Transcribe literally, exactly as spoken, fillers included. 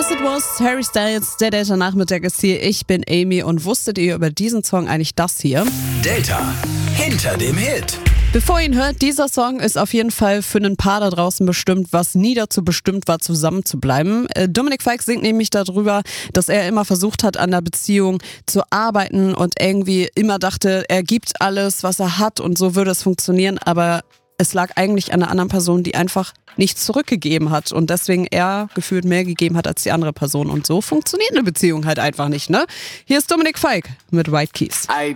As It Was, Harry Styles, der Delta-Nachmittag ist hier. Ich bin Amy und wusstet ihr über diesen Song eigentlich das hier? Delta, hinter dem Hit. Bevor ihr ihn hört, dieser Song ist auf jeden Fall für ein Paar da draußen bestimmt, was nie dazu bestimmt war, zusammen zu bleiben. Äh, Dominik Fike singt nämlich darüber, dass er immer versucht hat, an der Beziehung zu arbeiten und irgendwie immer dachte, er gibt alles, was er hat und so würde es funktionieren, aber es lag eigentlich an einer anderen Person, die einfach nichts zurückgegeben hat und deswegen er gefühlt mehr gegeben hat als die andere Person und so funktioniert eine Beziehung halt einfach nicht, ne? Hier ist Dominik Fike mit White Keys.